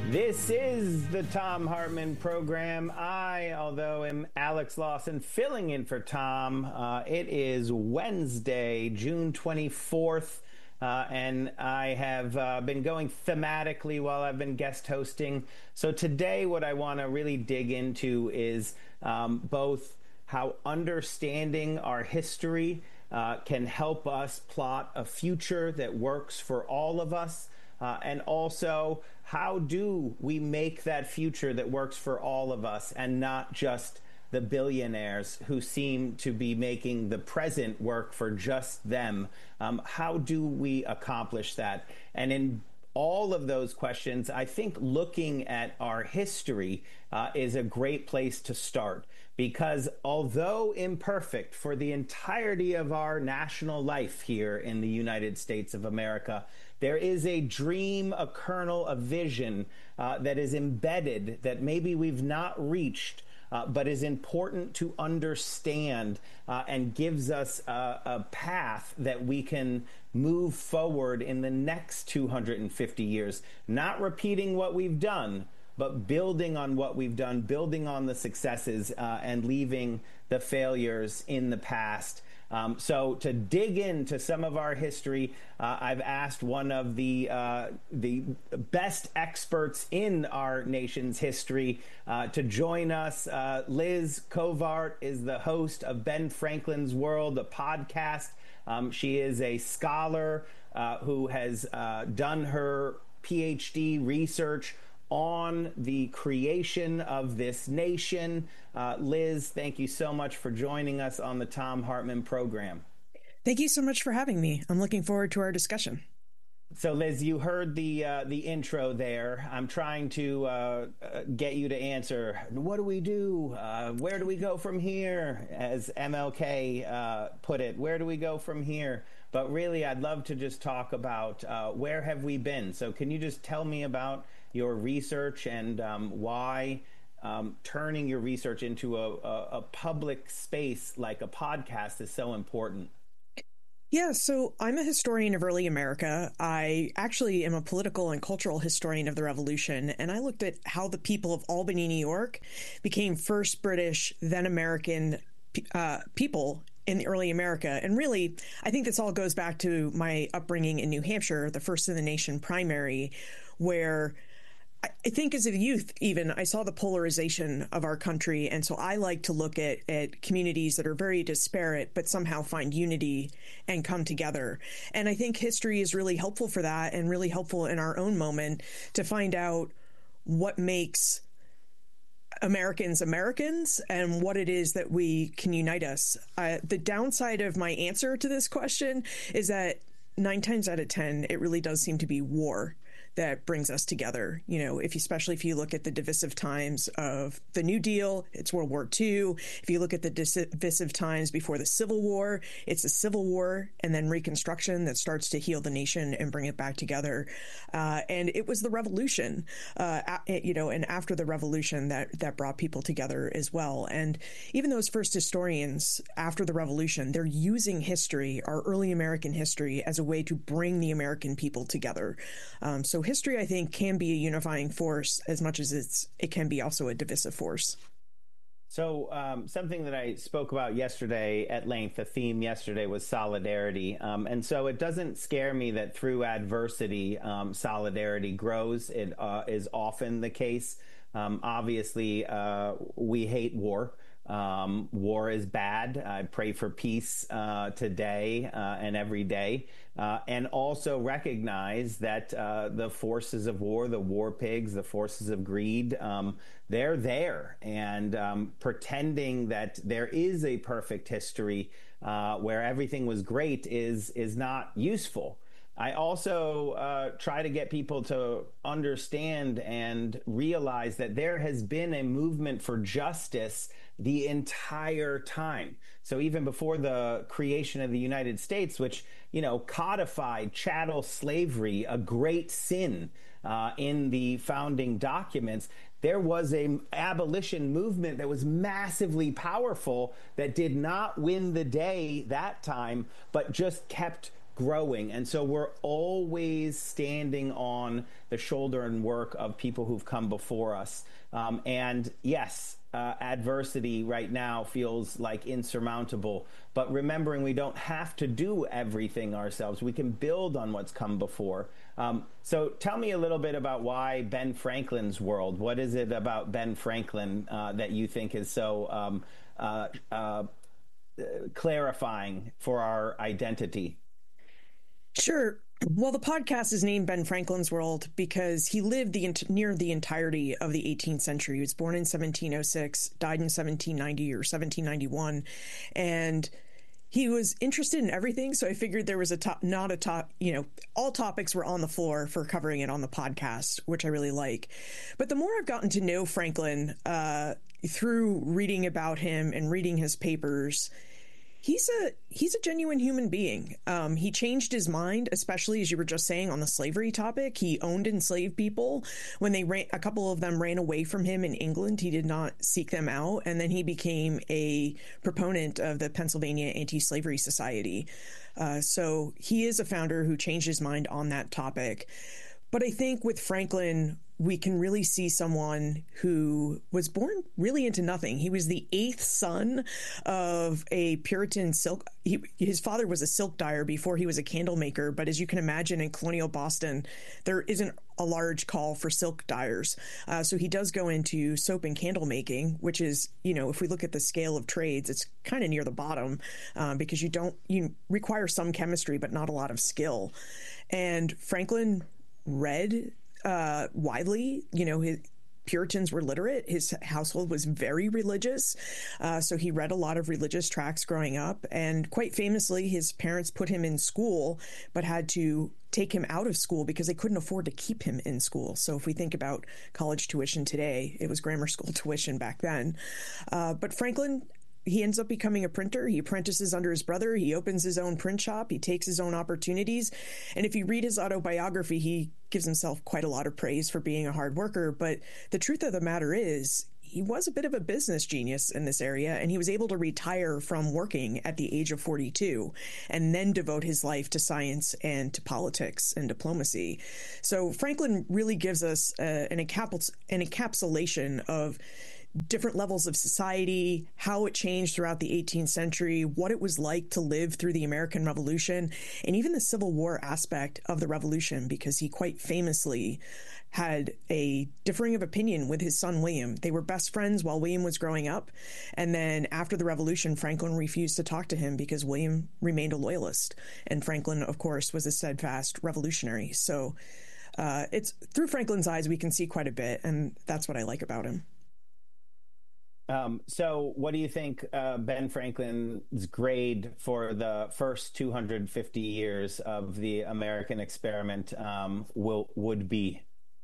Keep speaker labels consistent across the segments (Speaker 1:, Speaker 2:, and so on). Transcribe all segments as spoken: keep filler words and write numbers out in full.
Speaker 1: This is the Thom Hartmann program. I, although am Alex Lawson, filling in for Tom. Uh, it is Wednesday, June twenty-fourth, uh, and I have uh, been going thematically while I've been guest hosting. So today what I want to really dig into is um, both how understanding our history uh, can help us plot a future that works for all of us. Uh, and also, how do we make that future that works for all of us and not just the billionaires who seem to be making the present work for just them? Um, how do we accomplish that? And in all of those questions, I think looking at our history uh, is a great place to start. Because although imperfect for the entirety of our national life here in the United States of America, there is a dream, a kernel, a vision uh, that is embedded that maybe we've not reached, uh, but is important to understand uh, and gives us a, a path that we can move forward in the next two hundred fifty years, not repeating what we've done, but building on what we've done, building on the successes, uh, and leaving the failures in the past. Um, so to dig into some of our history, uh, I've asked one of the uh, the best experts in our nation's history uh, to join us. Uh, Liz Covart is the host of Ben Franklin's World, a podcast. Um, she is a scholar uh, who has uh, done her P H D research on the creation of this nation. Uh, Liz, thank you so much for joining us on the Thom Hartmann program.
Speaker 2: Thank you so much for having me. I'm looking forward to our discussion.
Speaker 1: So, Liz, you heard the uh, the intro there. I'm trying to uh, uh, get you to answer, what do we do? Uh, where do we go from here? As M L K uh, put it, where do we go from here? But really, I'd love to just talk about uh, where have we been? So can you just tell me about your research and um, why um, turning your research into a, a, a public space like a podcast is so important?
Speaker 2: Yeah, so I'm a historian of early America. I actually am a political and cultural historian of the Revolution, and I looked at how the people of Albany, New York became first British, then American uh, people in the early America. And really, I think this all goes back to my upbringing in New Hampshire, the first in the nation primary, where I think as a youth, even, I saw the polarization of our country. And so I like to look at, at communities that are very disparate, but somehow find unity and come together. And I think history is really helpful for that, and really helpful in our own moment to find out what makes Americans Americans and what it is that we can unite us. Uh, the downside of my answer to this question is that nine times out of ten, it really does seem to be war that brings us together. You know, if you, especially if you look at the divisive times of the New Deal, it's World War Two. If you look at the divisive times before the Civil War, it's the Civil War and then Reconstruction that starts to heal the nation and bring it back together. Uh, and it was the Revolution, uh, you know, and after the Revolution that that brought people together as well. And even those first historians after the Revolution, they're using history, our early American history, as a way to bring the American people together. Um, so history, I think, can be a unifying force as much as it's it can be also a divisive force.
Speaker 1: So um, something that I spoke about yesterday at length, the theme yesterday was solidarity. Um, and so it doesn't scare me that through adversity, um, solidarity grows. It uh, is often the case. Um, obviously, uh, we hate war. Um, war is bad. I pray for peace uh, today uh, and every day, uh, and also recognize that uh, the forces of war, the war pigs, the forces of greed, um, they're there. And um, pretending that there is a perfect history uh, where everything was great is is not useful. I also uh, try to get people to understand and realize that there has been a movement for justice the entire time. So even before the creation of the United States, which, you know, codified chattel slavery, a great sin uh, in the founding documents, there was an abolition movement that was massively powerful that did not win the day that time, but just kept growing. And so we're always standing on the shoulder and work of people who've come before us. Um, and yes, uh, adversity right now feels like insurmountable. But remembering we don't have to do everything ourselves. We can build on what's come before. Um, so tell me a little bit about why Ben Franklin's world. What is it about Ben Franklin uh, that you think is so um, uh, uh, clarifying for our identity?
Speaker 2: Sure. Well, the podcast is named Ben Franklin's World because he lived the near the entirety of the eighteenth century. He was born in seventeen oh six, died in seventeen ninety or seventeen ninety-one, and he was interested in everything. So I figured there was a top, not a top, you know, all topics were on the floor for covering it on the podcast, which I really like. But the more I've gotten to know Franklin uh, through reading about him and reading his papers, He's a he's a genuine human being. Um, he changed his mind, especially as you were just saying on the slavery topic. He owned enslaved people. When they ran, a couple of them ran away from him in England, he did not seek them out. And then he became a proponent of the Pennsylvania Anti-Slavery Society. Uh, so he is a founder who changed his mind on that topic. But I think with Franklin, we can really see someone who was born really into nothing. He was the eighth son of a Puritan silk. He, his father was a silk dyer before he was a candle maker. But as you can imagine, in colonial Boston, there isn't a large call for silk dyers. Uh, so he does go into soap and candle making, which is, you know, if we look at the scale of trades, it's kind of near the bottom um, because you don't, you require some chemistry, but not a lot of skill. And Franklin read uh, widely. You know, his Puritans were literate. His household was very religious. Uh, so he read a lot of religious tracts growing up. And quite famously, his parents put him in school, but had to take him out of school because they couldn't afford to keep him in school. So if we think about college tuition today, it was grammar school tuition back then. Uh, but Franklin, he ends up becoming a printer. He apprentices under his brother. He opens his own print shop. He takes his own opportunities. And if you read his autobiography, he gives himself quite a lot of praise for being a hard worker. But the truth of the matter is, he was a bit of a business genius in this area, and he was able to retire from working at the age of forty-two and then devote his life to science and to politics and diplomacy. So Franklin really gives us uh, an, encaps- an encapsulation of different levels of society, how it changed throughout the eighteenth century, what it was like to live through the American Revolution, and even the Civil War aspect of the Revolution, because he quite famously had a differing of opinion with his son, William. They were best friends while William was growing up. And then after the Revolution, Franklin refused to talk to him because William remained a loyalist. And Franklin, of course, was a steadfast revolutionary. So uh, it's through Franklin's eyes, we can see quite a bit. And that's what I like about him.
Speaker 1: Um, so what do you think uh, Ben Franklin's grade for the first two hundred fifty years of the American experiment um, will would be?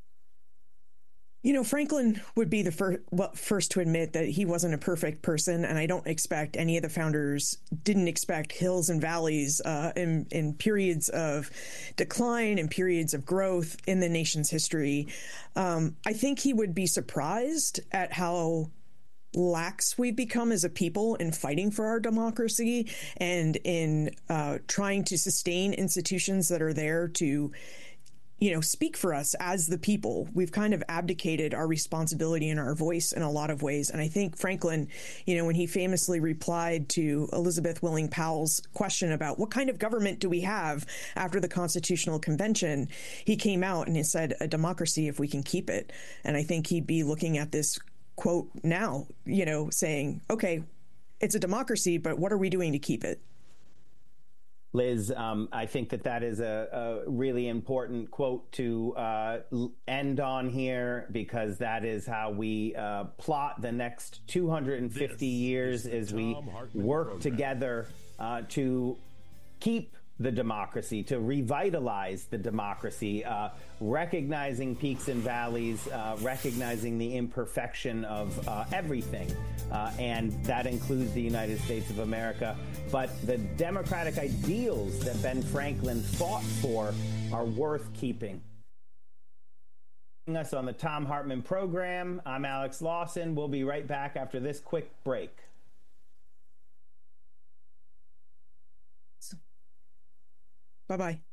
Speaker 2: You know, Franklin would be the first, well, first to admit that he wasn't a perfect person, and I don't expect any of the founders didn't expect hills and valleys uh, in, in periods of decline and periods of growth in the nation's history. Um, I think he would be surprised at how lax we've become as a people in fighting for our democracy and in uh, trying to sustain institutions that are there to, you know, speak for us as the people. We've kind of abdicated our responsibility and our voice in a lot of ways. And I think Franklin, you know, when he famously replied to Elizabeth Willing Powell's question about what kind of government do we have after the Constitutional Convention, he came out and he said, a democracy if we can keep it. And I think he'd be looking at this quote now, you know, saying, okay, it's a democracy, but what are we doing to keep it?
Speaker 1: Liz, um, I think that that is a, a really important quote to uh, end on here, because that is how we uh, plot the next two hundred fifty this years as we work program. together uh, to keep the democracy, to revitalize the democracy, uh, recognizing peaks and valleys, uh, recognizing the imperfection of uh, everything. Uh, and that includes the United States of America. But the democratic ideals that Ben Franklin fought for are worth keeping. Us on the Thom Hartmann program. I'm Alex Lawson. We'll be right back after this quick break.
Speaker 2: Bye bye.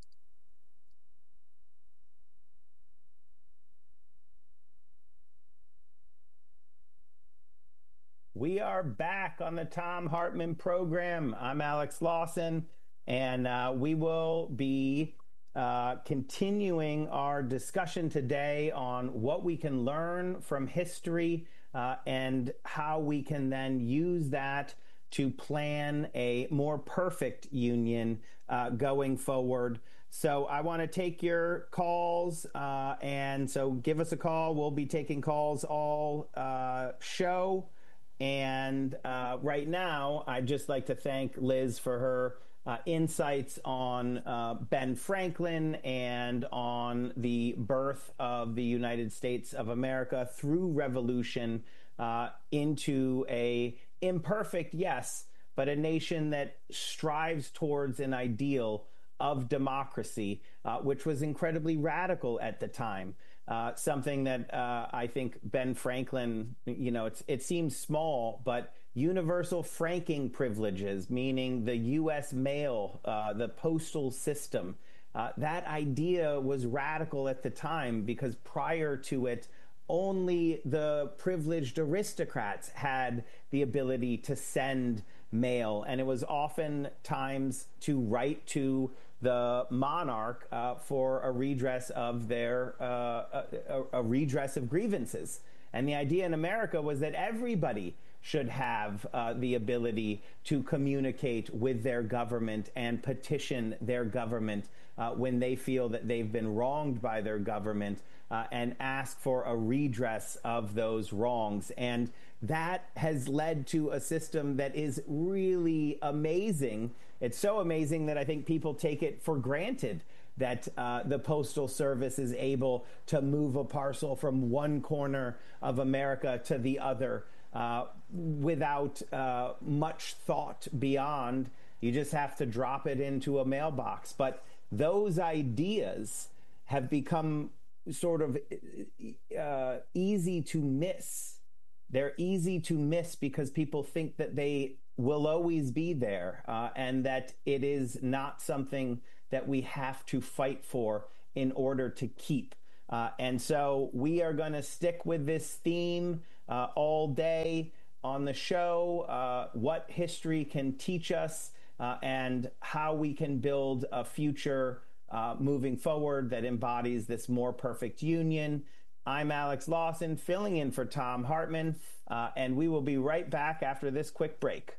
Speaker 1: We are back on the Thom Hartmann program. I'm Alex Lawson, and uh, we will be uh, continuing our discussion today on what we can learn from history uh, and how we can then use that to plan a more perfect union uh, going forward. So I want to take your calls, uh, and so give us a call. We'll be taking calls all uh, show. And uh, right now, I'd just like to thank Liz for her uh, insights on uh, Ben Franklin and on the birth of the United States of America through revolution uh, into a imperfect, yes, but a nation that strives towards an ideal of democracy, uh, which was incredibly radical at the time. Uh, something that uh, I think Ben Franklin, you know, it's, it seems small, but universal franking privileges, meaning the U S mail, uh, the postal system, uh, that idea was radical at the time because prior to it, only the privileged aristocrats had the ability to send mail. And it was oftentimes to write to the monarch uh, for a redress of their uh, a, a redress of grievances. And the idea in America was that everybody should have uh, the ability to communicate with their government and petition their government uh, when they feel that they've been wronged by their government uh, and ask for a redress of those wrongs. And that has led to a system that is really amazing. It's so amazing that I think people take it for granted that uh, the Postal Service is able to move a parcel from one corner of America to the other uh, without uh, much thought beyond. You just have to drop it into a mailbox. But those ideas have become sort of uh, easy to miss. They're easy to miss because people think that they will always be there uh, and that it is not something that we have to fight for in order to keep. Uh, and so we are going to stick with this theme uh, all day on the show, uh, what history can teach us uh, and how we can build a future uh, moving forward that embodies this more perfect union. I'm Alex Lawson, filling in for Thom Hartmann, uh, and we will be right back after this quick break.